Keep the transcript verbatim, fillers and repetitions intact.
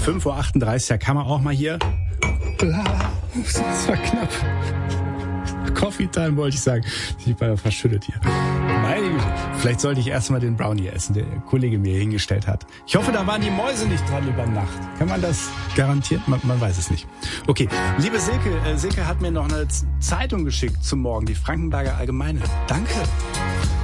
fünf Uhr achtunddreißig, da kann man auch mal hier... Das war knapp. Coffee Time wollte ich sagen. Ich war verschüttet hier. Meine Güte. Vielleicht sollte ich erstmal den Brownie essen, der der Kollege mir hingestellt hat. Ich hoffe, da waren die Mäuse nicht dran über Nacht. Kann man das garantieren? Man, man weiß es nicht. Okay, liebe Silke, äh, Silke hat mir noch eine Z- Zeitung geschickt zum Morgen, die Frankenberger Allgemeine. Danke.